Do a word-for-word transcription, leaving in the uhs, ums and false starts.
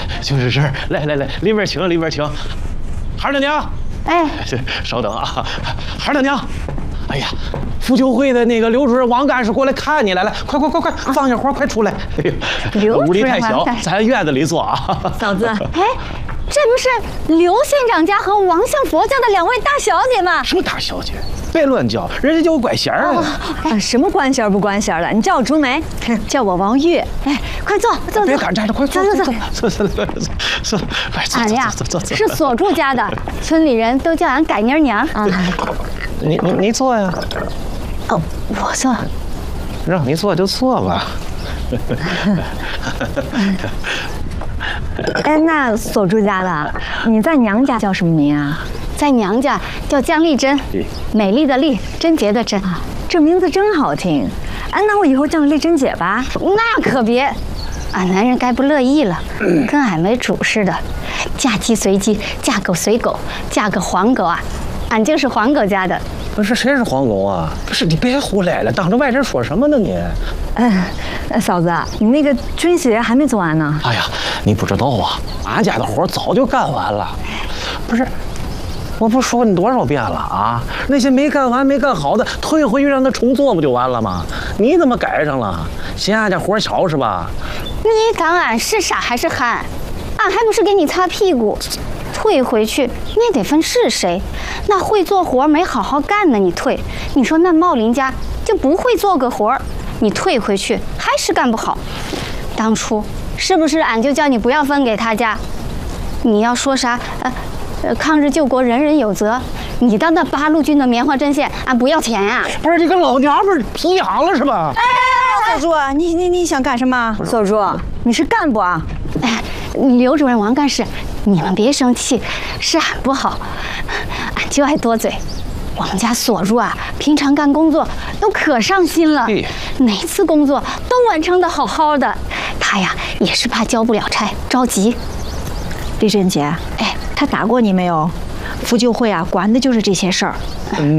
就是这儿。来来来，里边请，里边请。孩儿的娘， 哎， 稍等啊，孩儿的娘。哎呀，妇救会的那个刘主任王干事过来看你来了，快快快快，放下活，快出来！哎呦，屋里太小，咱院子里坐啊。 嫂子，哎，这不是刘县长家和王相佛家的两位大小姐吗？ 什么大小姐？别乱叫，人家叫我管弦儿啊！ 哎，什么官衔不官衔的？你叫我竹梅，叫我王玉。哎，快坐，坐坐。 别赶站着，快坐坐坐坐坐坐坐。快坐。 俺呀，是锁柱家的，村里人都叫俺改妮娘啊。 你你你坐呀。 哦，我坐。 让你坐就坐吧。 哎，那锁柱家的，你在娘家叫什么名啊？在娘家叫江丽珍，美丽的丽，贞洁的贞。啊，这名字真好听。哎，那我以后叫你丽珍姐吧。那可别，俺男人该不乐意了，跟俺没主似的，嫁鸡随鸡，嫁狗随狗，嫁个黄狗啊，俺就是黄狗家的。 不是谁是黄狗啊？不是你别胡来了，当着外人说什么呢你？ 嗯，嫂子，你那个军鞋还没做完呢。 哎呀，你不知道啊，俺家的活早就干完了。不是，我不说你多少遍了啊？那些没干完、没干好的，退回去让他重做不就完了吗？你怎么改上了？嫌俺家活小是吧？ 你当俺是傻还是憨？俺还不是给你擦屁股。退回去你也得分是谁，那会做活没好好干呢，你退。你说那茂林家就不会做个活，你退回去还是干不好。当初是不是俺就叫你不要分给他家？你要说啥？呃，呃，抗日救国人人有责。你当那八路军的棉花针线，俺不要钱啊！ 不是你个老娘们儿皮痒了是吧？ 哎，锁柱，你你你想干什么？锁柱，你是干部啊？ 哎，刘主任、王干事。你们别生气，是俺不好，俺就爱多嘴。我们家锁柱啊，平常干工作都可上心了，每次工作都完成的好好的。他呀，也是怕交不了差，着急。 丽珍姐， 哎， 他打过你没有？妇救会啊，管的就是这些事儿。